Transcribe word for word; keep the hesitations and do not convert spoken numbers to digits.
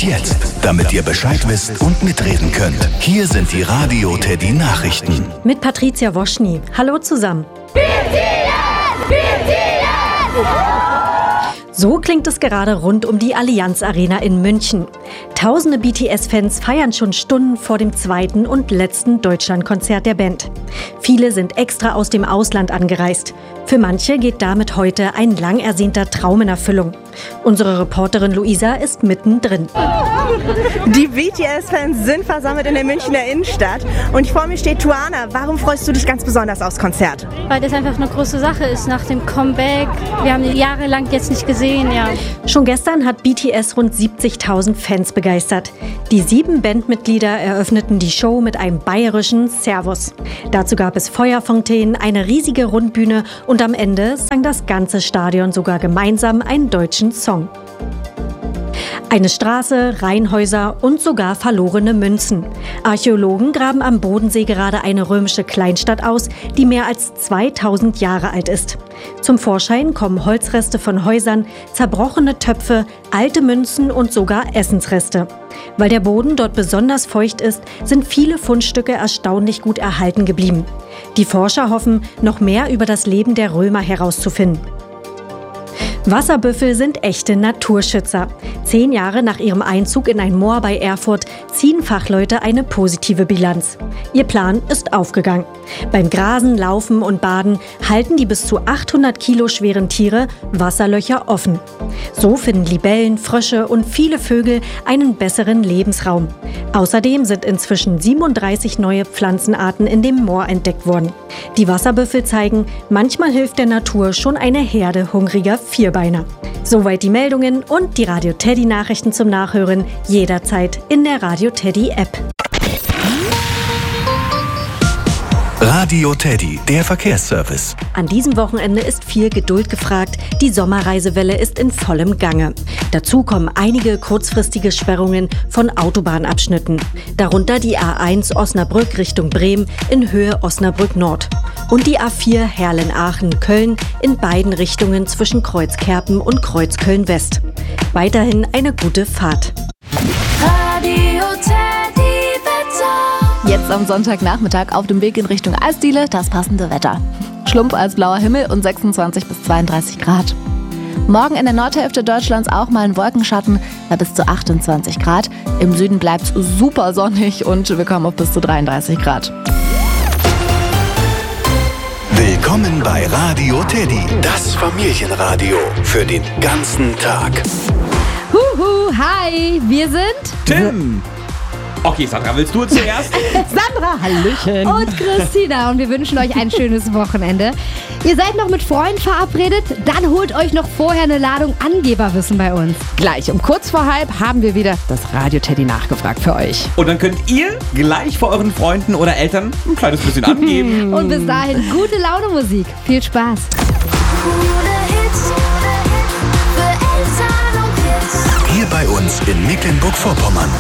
Und jetzt, damit ihr Bescheid wisst und mitreden könnt, hier sind die Radio Teddy Nachrichten. Mit Patricia Woschny. Hallo zusammen. Wir ziehen! Wir ziehen! So klingt es gerade rund um die Allianz Arena in München. Tausende B T S-Fans feiern schon Stunden vor dem zweiten und letzten Deutschlandkonzert der Band. Viele sind extra aus dem Ausland angereist. Für manche geht damit heute ein lang ersehnter Traum in Erfüllung. Unsere Reporterin Luisa ist mittendrin. Die B T S-Fans sind versammelt in der Münchner Innenstadt und vor mir steht Tuana. Warum freust du dich ganz besonders aufs Konzert? Weil das einfach eine große Sache ist nach dem Comeback. Wir haben die jahrelang jetzt nicht gesehen, ja. Schon gestern hat B T S rund siebzigtausend Fans begeistert. Die sieben Bandmitglieder eröffneten die Show mit einem bayerischen Servus. Dazu gab es Feuerfontänen, eine riesige Rundbühne und am Ende sang das ganze Stadion sogar gemeinsam einen deutschen Song. Eine Straße, Reihenhäuser und sogar verlorene Münzen. Archäologen graben am Bodensee gerade eine römische Kleinstadt aus, die mehr als zweitausend Jahre alt ist. Zum Vorschein kommen Holzreste von Häusern, zerbrochene Töpfe, alte Münzen und sogar Essensreste. Weil der Boden dort besonders feucht ist, sind viele Fundstücke erstaunlich gut erhalten geblieben. Die Forscher hoffen, noch mehr über das Leben der Römer herauszufinden. Wasserbüffel sind echte Naturschützer. Zehn Jahre nach ihrem Einzug in ein Moor bei Erfurt ziehen Fachleute eine positive Bilanz. Ihr Plan ist aufgegangen. Beim Grasen, Laufen und Baden halten die bis zu achthundert Kilo schweren Tiere Wasserlöcher offen. So finden Libellen, Frösche und viele Vögel einen besseren Lebensraum. Außerdem sind inzwischen siebenunddreißig neue Pflanzenarten in dem Moor entdeckt worden. Die Wasserbüffel zeigen, manchmal hilft der Natur schon eine Herde hungriger Vierbeiner. Soweit die Meldungen und die Radio Teddy Nachrichten zum Nachhören jederzeit in der Radio Teddy App. Radio Teddy, der Verkehrsservice. An diesem Wochenende ist viel Geduld gefragt. Die Sommerreisewelle ist in vollem Gange. Dazu kommen einige kurzfristige Sperrungen von Autobahnabschnitten. Darunter die A eins Osnabrück Richtung Bremen in Höhe Osnabrück Nord. Und die A vier Herlen-Aachen-Köln in beiden Richtungen zwischen Kreuzkerpen und Kreuzköln West. Weiterhin eine gute Fahrt. Radio Teddy Wetter. Jetzt am Sonntagnachmittag auf dem Weg in Richtung Eisdiele das passende Wetter. Schlumpf als blauer Himmel und sechsundzwanzig bis zweiunddreißig Grad. Morgen in der Nordhälfte Deutschlands auch mal ein Wolkenschatten bei bis zu achtundzwanzig Grad. Im Süden bleibt es super sonnig und wir kommen auf bis zu dreiunddreißig Grad. Willkommen bei Radio Teddy, das Familienradio für den ganzen Tag. Huhu, hi, wir sind Tim. Okay, Sandra, willst du zuerst? Sandra, hallöchen. Und Christina und wir wünschen euch ein schönes Wochenende. Ihr seid noch mit Freunden verabredet? Dann holt euch noch vorher eine Ladung Angeberwissen bei uns. Gleich um kurz vor halb haben wir wieder das Radio Teddy nachgefragt für euch. Und dann könnt ihr gleich vor euren Freunden oder Eltern ein kleines bisschen angeben. Und bis dahin gute Laune Musik. Viel Spaß. Coole Hits für Eltern und Kids. Hier bei uns in Mecklenburg-Vorpommern.